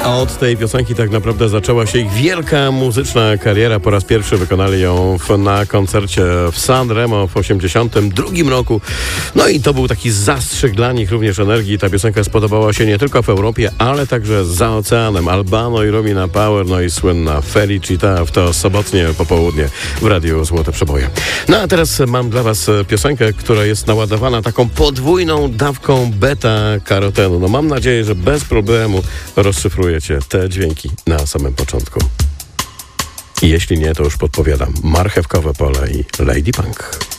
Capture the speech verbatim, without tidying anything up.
A od tej piosenki tak naprawdę zaczęła się ich wielka muzyczna kariera. Po raz pierwszy wykonali ją w, na koncercie w San Remo w osiemdziesiątym drugim roku. No i to był taki zastrzyk dla nich również energii. Ta piosenka spodobała się nie tylko w Europie, ale także za oceanem. Albano i Romina Power, no i słynna Felicita w to sobotnie popołudnie w Radiu Złote Przeboje. No a teraz mam dla was piosenkę, która jest naładowana taką podwójną dawką beta-karotenu. No mam nadzieję, że bez problemu rozszyfrujecie te dźwięki na samym początku. I jeśli nie, to już podpowiadam. Marchewkowe pole i Lady Punk.